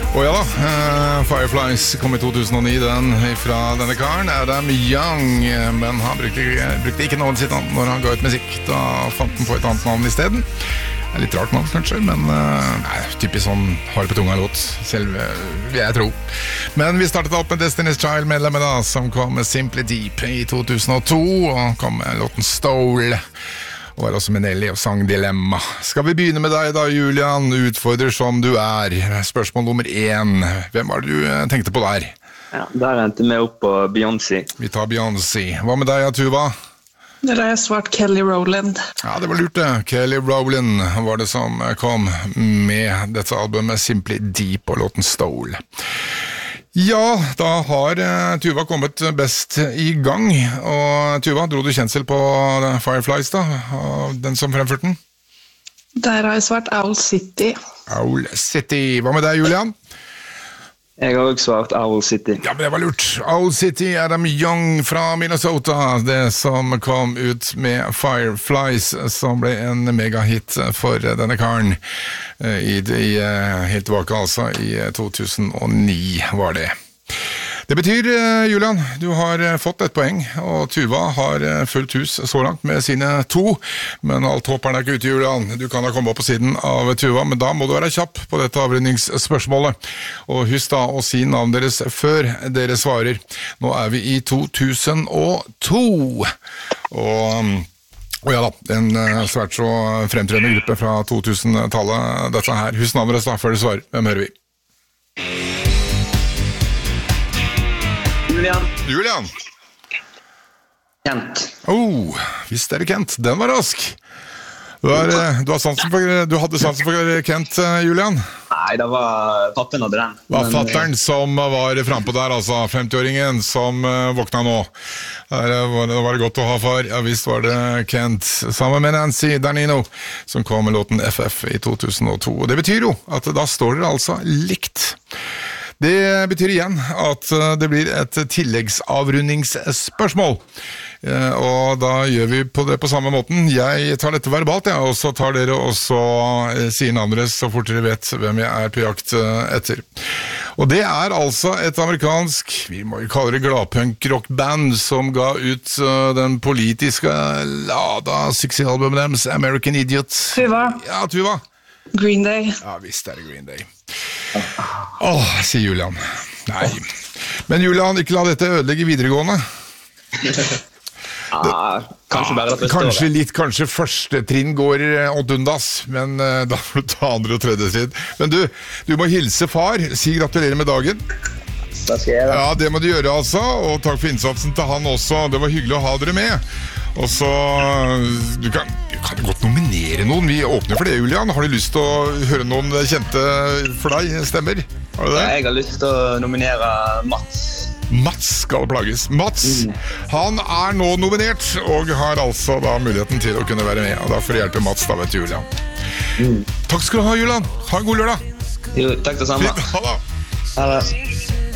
Og ja da, Fireflies kom i 2009, den fra denne karen, Adam Young, men han brukte ikke navnet sitt når han ga ut musikk, da fant han på et annet navn i stedet. Det litt rart navn kanskje, men typisk sånn har på tunga låt, selv vil jeg tro. Men vi startet opp med Destiny's Child-medlemmet da, som kom med Simply Deep i 2002, og kom med låten Stole. Og var også med Nelly og sang Dilemma. Skal vi begynne med deg da, Julian? Utfordrer som du er. Spørsmål nummer 1. Hvem var det du tenkte på der? Ja, der endte vi opp på Beyoncé. Vi tar Beyoncé. Hva med deg, Tuva? Der har jeg svart Kelly Rowland. Ja, det var lurt det. Kelly Rowland var det som kom med dette albumet Simply Deep og låten Stole. Ja, da har Tuva kommet best i gang. Og Tuva, dro du kjensel på Fireflies da? Den som fremførte den? Der har jeg svart Owl City. Owl City. Hva med deg, Julian? Jeg har også svart Owl City. Ja, men det var lurt. Owl City, Adam Young fra Minnesota. Det som kom ut med Fireflies, som ble en megahit for denne karen. Helt tilbake altså, i 2009 var det. Det betyr, Julian, du har fått et poeng, og Tuva har fullt hus så langt med sine 2, men alt håper er ikke ute, Julian. Du kan da komme opp på siden av Tuva, men da må du være kjapp på dette avrundingsspørsmålet. Og husk da å si navn deres før dere svarer. Nå er vi i 2002, og ja da, en svært så fremtredende gruppe fra 2000-tallet, dette her. Husk navnet deres da, før dere svarer. Hvem hører vi? Julian. Kent. Visst er det Kent. Den var rask. Du hadde sansen for Kent, Julian? Nei, det var pappen hadde den. Det var fatteren som var frempå der, altså 50-åringen som våkna nå. Det var godt å ha far. Ja, visst var det Kent, sammen med Nancy Danino, som kom med låten FF i 2002. Og det betyr jo at da står dere altså likt. Det betyr igjen at det blir et tilleggsavrundingsspørsmål. Og da gjør vi det på samme måten. Jeg tar dette verbalt, og så tar dere også sier navnet deres så fort dere vet hvem jeg er på jakt etter. Og det er altså et amerikansk, vi må jo kalle det gladpunk-rockband, som ga ut den politiske lada suksessalbumet deres, American Idiot. Tuva. Ja, Tuva. Green Day. Ja, visst er det Green Day. Sier Julian. Nei. Men Julian, ikke la dette ødelegge videregående. Kanskje bare det første. Kanskje første trinn går åt undas, men da får du ta andre og tredje trinn. Men du må hilse far, si gratulerer med dagen. Det skal jeg gjøre. Ja, det må du gjøre altså, og takk for innsatsen til han også. Det var hyggelig å ha dere med. Og så, du kan godt nominere noen. Vi åpner for det, Julian. Har du lyst til å høre noen kjente for deg stemmer? Har du det? Jeg har lyst til å nominere Mats. Mats skal plages. Mats, han er nå nominert, og har altså da muligheten til å kunne være med. Og da får du hjelpe Mats da, vet du, Julian. Takk skal du ha, Julian. Ha en god lørdag. Jo, takk det samme. Ha det. Ha det.